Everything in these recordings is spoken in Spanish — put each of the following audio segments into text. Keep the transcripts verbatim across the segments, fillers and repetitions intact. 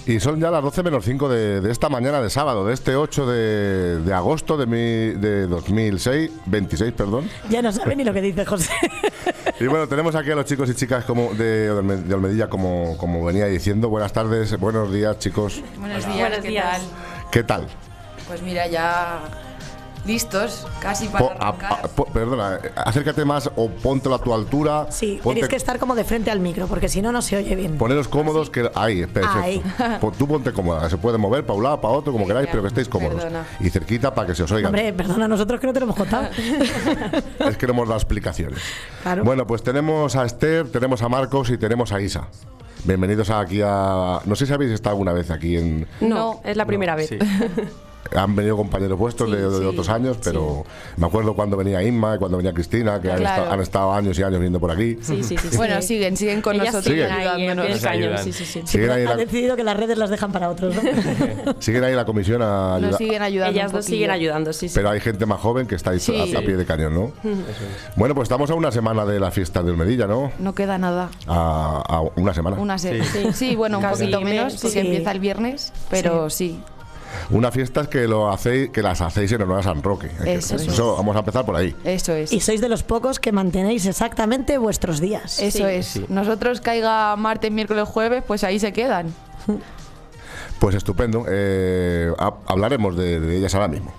Y son ya las doce menos cinco de, de esta mañana de sábado, de este ocho de, de agosto de, mi, de dos mil seis, veintiséis, perdón. Ya no sabe ni lo que dice José. Y bueno, tenemos aquí a los chicos y chicas como de, de Olmedilla, como, como venía diciendo. Buenas tardes, buenos días, chicos. Buenos días, Buenos ¿qué días. tal? ¿Qué tal? Pues mira, ya listos, casi para Po- a- arrancar. a- po- perdona, acércate más o póntelo a tu altura. Sí, Ponte- tenéis que estar como de frente al micro, porque si no, no se oye bien. Poneros cómodos, que ahí, perfecto. Ahí. Po- Tú ponte cómoda, se puede mover para un lado, para otro, como queráis, pero que estéis cómodos. Perdona. Y cerquita para que se os oiga. Hombre, perdona, a nosotros que no te lo hemos contado. Es que no hemos dado explicaciones. Claro. Bueno, pues tenemos a Esther, tenemos a Marcos y tenemos a Isa. Bienvenidos aquí a... No sé si habéis estado alguna vez aquí en... No, es la primera vez. Sí. Han venido compañeros vuestros Sí, de, de sí, otros años, pero me acuerdo cuando venía Inma y cuando venía Cristina, que han, Claro. estado, han estado años y años viendo por aquí. Sí, sí, sí. sí. Bueno, siguen, siguen con Ellas nosotros siguen ahí en pie ayudándonos. del cañón, ayudan. sí, sí, sí. Siguen ahí, en Han la, decidido que las redes las dejan para otros, ¿no? siguen ahí en la comisión a ayudar. Nos siguen ayudando. Ellas un dos siguen poquillo. ayudando, sí, sí. Pero hay gente más joven que está ahí Sí. a, a pie de cañón, ¿no? Bueno, pues estamos a una semana de la fiesta de Olmedilla, ¿no? No queda nada. A, a una semana. Una se- Sí. sí. bueno, un Casi poquito me- menos, porque sí. empieza el viernes, pero sí. Unas fiestas que lo hacéis, que las hacéis en honor a San Roque. Hay que- Eso es. vamos a empezar por ahí. Eso es. Y sois de los pocos que mantenéis exactamente vuestros días. Eso Sí. es. Sí. Nosotros caiga martes, miércoles, jueves, pues ahí se quedan. Pues estupendo. Eh, ha- hablaremos de, de ellas ahora mismo.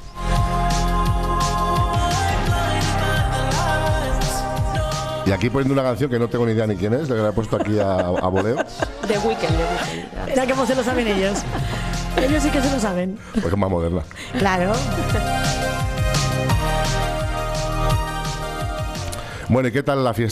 Y aquí poniendo una canción que no tengo ni idea ni quién es, la he puesto aquí a, a voleo, The Weeknd, The Weeknd. Mira cómo se lo saben ellos. Ellos sí que se lo saben. porque es más moderna. Claro. Bueno, ¿y qué tal la fiesta?